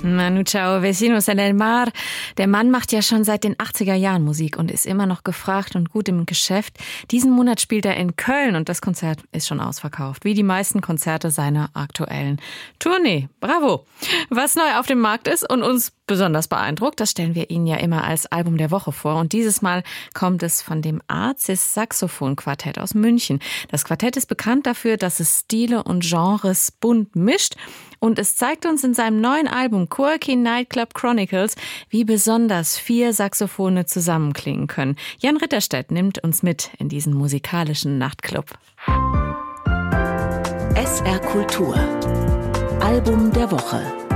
Manu chao, vecinos en el mar. Der Mann macht ja schon seit den 80er Jahren Musik und ist immer noch gefragt und gut im Geschäft. Diesen Monat spielt er in Köln und das Konzert ist schon ausverkauft, wie die meisten Konzerte seiner aktuellen Tournee. Bravo! Was neu auf dem Markt ist und uns besonders beeindruckt, das stellen wir Ihnen ja immer als Album der Woche vor. Und dieses Mal kommt es von dem Arcis Saxophon Quartett aus München. Das Quartett ist bekannt dafür, dass es Stile und Genres bunt mischt. Und es zeigt uns in seinem neuen Album Quirky Nightclub Chronicles, wie besonders 4 Saxophone zusammenklingen können. Jan Ritterstedt nimmt uns mit in diesen musikalischen Nachtclub. SR Kultur. Album der Woche.